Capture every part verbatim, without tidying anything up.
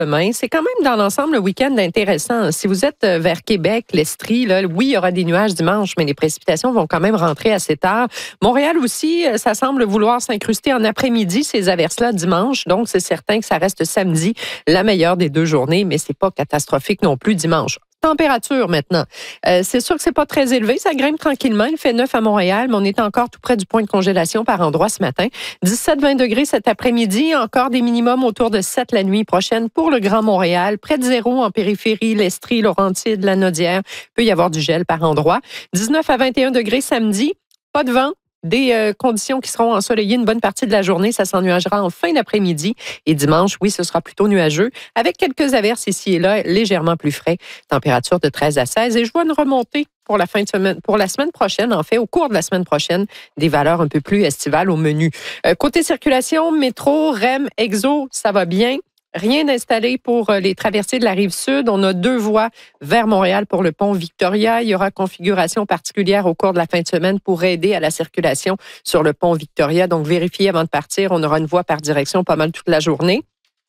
demain. C'est quand même dans l'ensemble le week-end intéressant. Si vous êtes vers Québec, l'Estrie, là, oui, il y aura des nuages dimanche, mais les précipitations vont quand même rentrer assez tard. Montréal aussi, ça semble vouloir s'incruster en après-midi, ces averses-là dimanche. Donc, c'est certain que ça reste samedi, la meilleure des deux journées, mais c'est pas catastrophique non plus dimanche. Température maintenant. Euh, c'est sûr que c'est pas très élevé. Ça grimpe tranquillement. Il fait neuf à Montréal, mais on est encore tout près du point de congélation par endroit ce matin. dix-sept à vingt degrés cet après-midi. Encore des minimums autour de sept la nuit prochaine pour le Grand Montréal. Près de zéro en périphérie, l'Estrie, Laurentide, la Naudière. Il peut y avoir du gel par endroit. dix-neuf à vingt et un degrés samedi. Pas de vent. Des euh, conditions qui seront ensoleillées une bonne partie de la journée. Ça s'ennuagera en fin d'après-midi. Et dimanche, oui, ce sera plutôt nuageux, avec quelques averses ici et là, légèrement plus frais. Température de treize à seize. Et je vois une remontée pour la fin de semaine, pour la semaine prochaine, en fait, au cours de la semaine prochaine, des valeurs un peu plus estivales au menu. Euh, côté circulation, métro, R E M, Exo, ça va bien. Rien d'installé pour les traversées de la Rive-Sud. On a deux voies vers Montréal pour le pont Victoria. Il y aura configuration particulière au cours de la fin de semaine pour aider à la circulation sur le pont Victoria. Donc, vérifiez avant de partir. On aura une voie par direction pas mal toute la journée.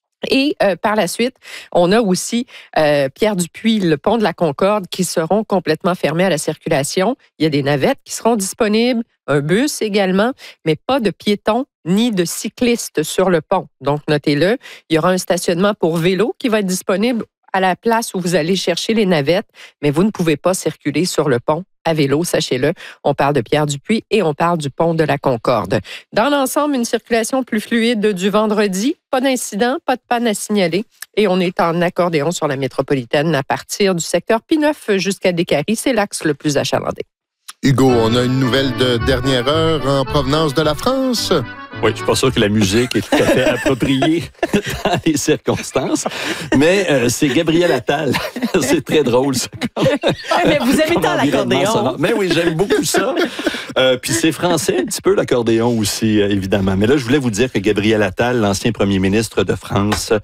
Et euh, par la suite, on a aussi euh, Pierre-Dupuis, le pont de la Concorde, qui seront complètement fermés à la circulation. Il y a des navettes qui seront disponibles, un bus également, mais pas de piétons ni de cyclistes sur le pont. Donc, notez-le. Il y aura un stationnement pour vélo qui va être disponible à la place où vous allez chercher les navettes, mais vous ne pouvez pas circuler sur le pont à vélo, sachez-le. On parle de Pierre-Dupuis et on parle du pont de la Concorde. Dans l'ensemble, une circulation plus fluide du vendredi. Pas d'incident, pas de panne à signaler. Et on est en accordéon sur la métropolitaine à partir du secteur P neuf jusqu'à Décarie. C'est l'axe le plus achalandé. Hugo, on a une nouvelle de dernière heure en provenance de la France. Oui, je suis pas sûr que la musique est tout à fait appropriée dans les circonstances, mais euh, c'est Gabriel Attal. C'est très drôle, ça. Mais vous aimez tant l'accordéon. Mais oui, j'aime beaucoup ça. Euh, puis c'est français un petit peu, l'accordéon aussi, euh, évidemment. Mais là, je voulais vous dire que Gabriel Attal, l'ancien premier ministre de France, euh,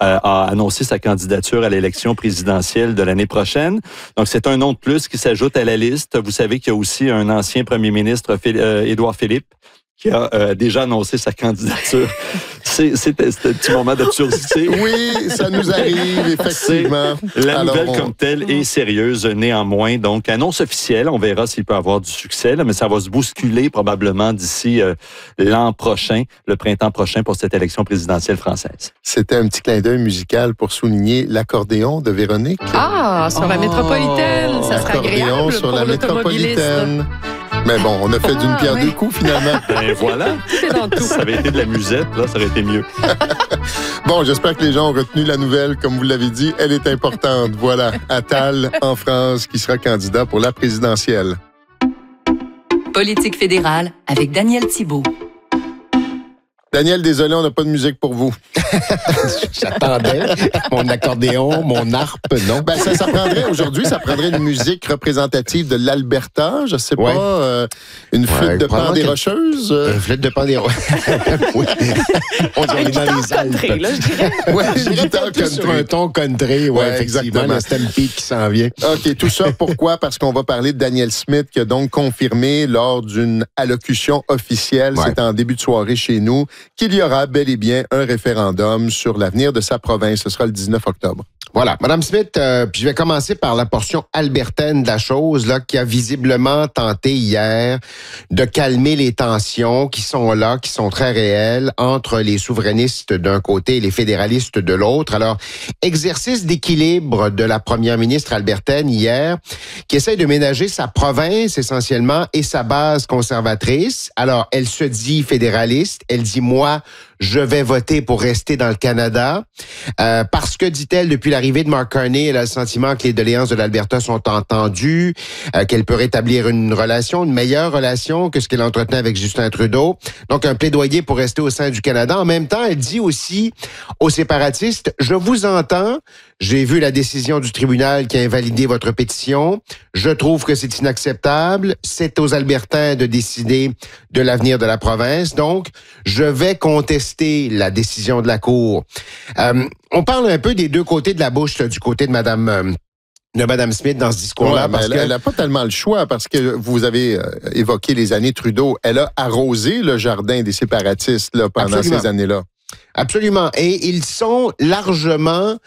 a annoncé sa candidature à l'élection présidentielle de l'année prochaine. Donc, c'est un nom de plus qui s'ajoute à la liste. Vous savez qu'il y a aussi un ancien premier ministre, euh, Édouard Philippe, qui a euh, déjà annoncé sa candidature. C'est, c'était, c'était un petit moment d'absurdité. Oui, ça nous arrive, effectivement. C'est, la Alors, nouvelle on... comme telle est sérieuse, néanmoins. Donc, annonce officielle, on verra s'il peut avoir du succès, là, mais ça va se bousculer probablement d'ici euh, l'an prochain, le printemps prochain pour cette élection présidentielle française. C'était un petit clin d'œil musical pour souligner l'accordéon de Véronique. Ah, sur oh, la métropolitaine, ça serait agréable sur pour la métropolitaine. Mais bon, on a fait d'une pierre ah, oui. deux coups, finalement. Ben voilà. C'est dans tout. Ça avait été de la musette, là, ça aurait été mieux. Bon, j'espère que les gens ont retenu la nouvelle. Comme vous l'avez dit, elle est importante. Voilà, Attal, en France, qui sera candidat pour la présidentielle. Politique fédérale avec Daniel Thibault. Daniel, désolé, on n'a pas de musique pour vous. J'attendais mon accordéon, mon harpe, non? Ben, ça, ça prendrait, aujourd'hui, ça prendrait une musique représentative de l'Alberta, je sais ouais. pas, euh, une flûte ouais, de pan des Rocheuses. Euh... Une flûte de pan des Rocheuses. Oui. On est dans les Alpes. Country, là, je dirais. Ouais, une guitare country. Sur un ton country, ouais, ouais effectivement, exactement. Le Stampede qui s'en vient. OK, tout ça, pourquoi? Parce qu'on va parler de Daniel Smith, qui a donc confirmé lors d'une allocution officielle, ouais. c'était en début de soirée chez nous, qu'il y aura bel et bien un référendum sur l'avenir de sa province. Ce sera le dix-neuf octobre. Voilà. Madame Smith, euh, puis je vais commencer par la portion albertaine de la chose, là, qui a visiblement tenté hier de calmer les tensions qui sont là, qui sont très réelles, entre les souverainistes d'un côté et les fédéralistes de l'autre. Alors, exercice d'équilibre de la première ministre albertaine hier, qui essaie de ménager sa province essentiellement et sa base conservatrice. Alors, elle se dit fédéraliste, elle dit, moi, je vais voter pour rester dans le Canada, euh, parce que, dit-elle, depuis l'arrivée de Mark Carney, elle a le sentiment que les doléances de l'Alberta sont entendues, euh, qu'elle peut rétablir une relation, une meilleure relation que ce qu'elle entretenait avec Justin Trudeau. Donc, un plaidoyer pour rester au sein du Canada. En même temps, elle dit aussi aux séparatistes, je vous entends, j'ai vu la décision du tribunal qui a invalidé votre pétition, je trouve que c'est inacceptable, c'est aux Albertains de décider de l'avenir de la province, donc je vais contester la décision de la Cour. Euh, on parle un peu des deux côtés de la bouche, là, du côté de Madame... Euh, de Mme Smith dans ce discours-là. Ouais, parce elle, que... elle n'a pas tellement le choix parce que vous avez euh, évoqué les années Trudeau. Elle a arrosé le jardin des séparatistes là, pendant Absolument. ces années-là. Absolument. Et ils sont largement